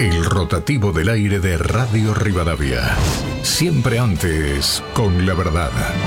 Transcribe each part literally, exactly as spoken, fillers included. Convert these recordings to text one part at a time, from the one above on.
El rotativo del aire de Radio Rivadavia. Siempre antes, con la verdad.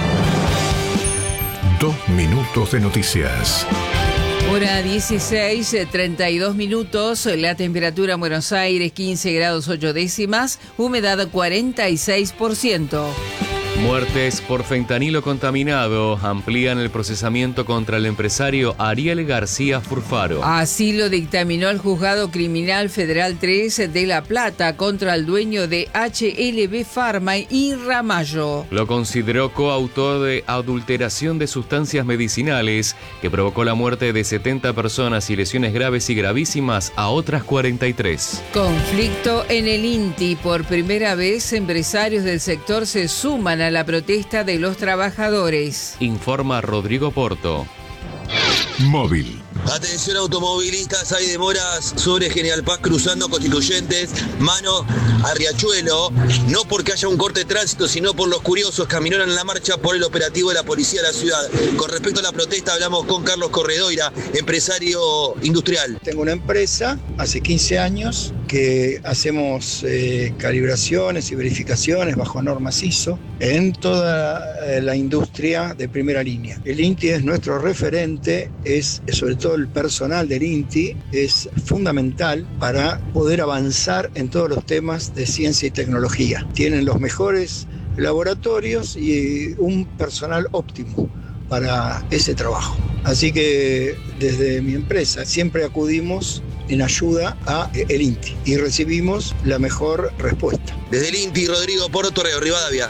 Dos minutos de noticias. Hora dieciséis, treinta y dos minutos, la temperatura en Buenos Aires quince grados ocho décimas, humedad cuarenta y seis por ciento. Muertes por fentanilo contaminado amplían el procesamiento contra el empresario Ariel García Furfaro. Así lo dictaminó el Juzgado Criminal Federal tres de La Plata contra el dueño de H L B Pharma y Ramallo. Lo consideró coautor de adulteración de sustancias medicinales que provocó la muerte de setenta personas y lesiones graves y gravísimas a otras cuarenta y tres. Conflicto en el INTI. Por primera vez, empresarios del sector se suman a la protesta de los trabajadores. Informa Rodrigo Porto. Móvil. Atención automovilistas, hay demoras sobre General Paz cruzando Constituyentes, mano a Riachuelo, no porque haya un corte de tránsito, sino por los curiosos que caminaron en la marcha por el operativo de la policía de la ciudad. Con respecto a la protesta, hablamos con Carlos Corredoira, empresario industrial. Tengo una empresa, hace quince años, que hacemos eh, calibraciones y verificaciones bajo normas I S O en toda eh, la industria de primera línea. El INTI es nuestro referente, es sobre todo el personal del INTI es fundamental para poder avanzar en todos los temas de ciencia y tecnología. Tienen los mejores laboratorios y un personal óptimo para ese trabajo. Así que desde mi empresa siempre acudimos en ayuda a el INTI y recibimos la mejor respuesta. Desde el INTI, Rodrigo Porto, Río Rivadavia.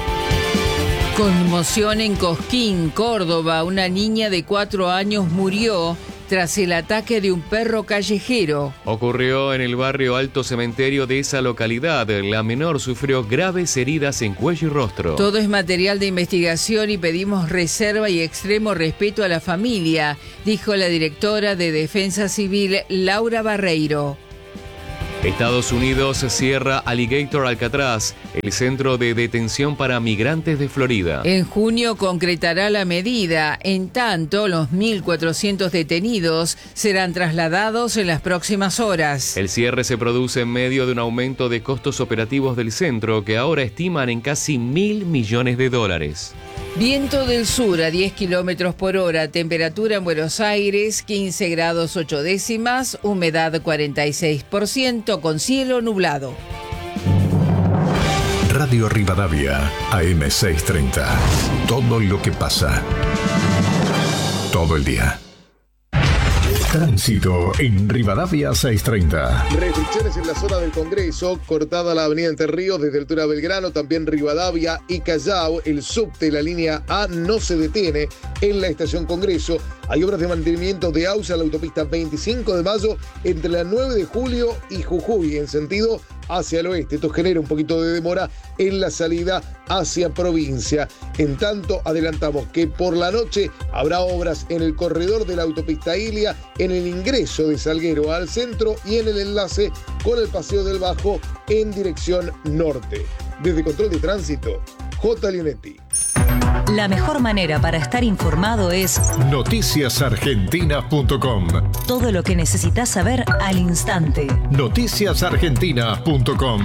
Conmoción en Cosquín, Córdoba. Una niña de cuatro años murió tras el ataque de un perro callejero. Ocurrió en el barrio Alto Cementerio de esa localidad. La menor sufrió graves heridas en cuello y rostro. Todo es material de investigación y pedimos reserva y extremo respeto a la familia, dijo la directora de Defensa Civil, Laura Barreiro. Estados Unidos cierra Alligator Alcatraz, el centro de detención para migrantes de Florida. En junio concretará la medida. En tanto, los mil cuatrocientos detenidos serán trasladados en las próximas horas. El cierre se produce en medio de un aumento de costos operativos del centro que ahora estiman en casi mil millones de dólares. Viento del sur a diez kilómetros por hora, temperatura en Buenos Aires quince grados ocho décimas, humedad cuarenta y seis por ciento con cielo nublado. Radio Rivadavia, A M seiscientos treinta. Todo lo que pasa. Todo el día. Tránsito en Rivadavia seiscientos treinta. Restricciones en la zona del Congreso, cortada la avenida Entre Ríos desde Altura Belgrano, también Rivadavia y Callao. El subte, la línea A, no se detiene en la estación Congreso. Hay obras de mantenimiento de AUSA en la autopista veinticinco de mayo entre la nueve de julio y Jujuy, en sentido hacia el oeste. Esto genera un poquito de demora en la salida hacia provincia. En tanto, adelantamos que por la noche habrá obras en el corredor de la autopista Ilia, en el ingreso de Salguero al centro y en el enlace con el Paseo del Bajo en dirección norte. Desde Control de Tránsito, J. Leonetti. La mejor manera para estar informado es noticias argentinas punto com. Todo lo que necesitas saber al instante. noticias argentinas punto com.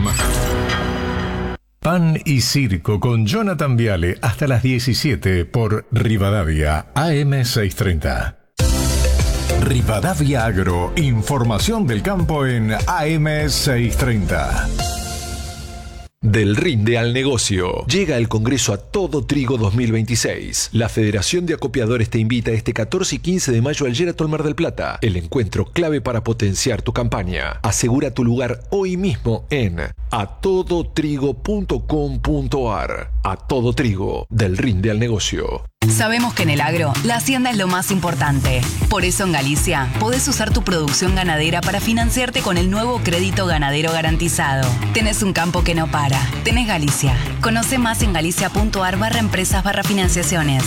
Pan y Circo con Jonathan Viale hasta las diecisiete por Rivadavia, A M seiscientos treinta. Rivadavia Agro, información del campo en A M seiscientos treinta. Del rinde al negocio. Llega el Congreso A Todo Trigo dos mil veintiséis. La Federación de Acopiadores te invita este catorce y quince de mayo al Sheraton Mar del Plata. El encuentro clave para potenciar tu campaña. Asegura tu lugar hoy mismo en a todo trigo punto com punto ar. A Todo Trigo, del rinde al negocio. Sabemos que en el agro, la hacienda es lo más importante. Por eso en Galicia, podés usar tu producción ganadera para financiarte con el nuevo crédito ganadero garantizado. Tenés un campo que no para. Tenés Galicia. Conoce más en galicia punto ar barra empresas barra financiaciones.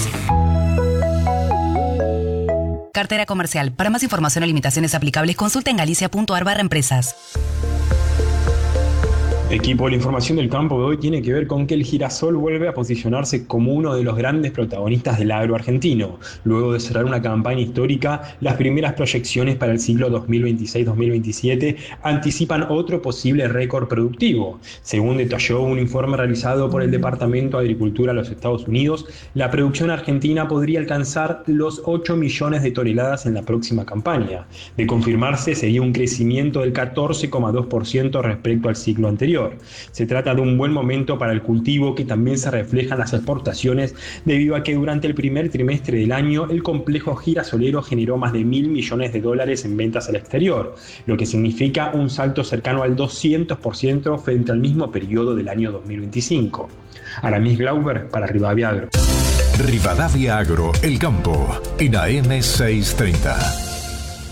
Cartera comercial. Para más información o limitaciones aplicables, consulta en galicia punto ar barra empresas. Equipo, la información del campo de hoy tiene que ver con que el girasol vuelve a posicionarse como uno de los grandes protagonistas del agro argentino. Luego de cerrar una campaña histórica, las primeras proyecciones para el ciclo dos mil veintiséis dos mil veintisiete anticipan otro posible récord productivo. Según detalló un informe realizado por el Departamento de Agricultura de los Estados Unidos, la producción argentina podría alcanzar los ocho millones de toneladas en la próxima campaña. De confirmarse, sería un crecimiento del catorce coma dos por ciento respecto al ciclo anterior. Se trata de un buen momento para el cultivo, que también se refleja en las exportaciones, debido a que durante el primer trimestre del año el complejo girasolero generó más de mil millones de dólares en ventas al exterior, lo que significa un salto cercano al doscientos por ciento frente al mismo periodo del año dos mil veinticinco. Aramis Glauber para Rivadavia Agro. Rivadavia Agro, el campo, en A M seiscientos treinta.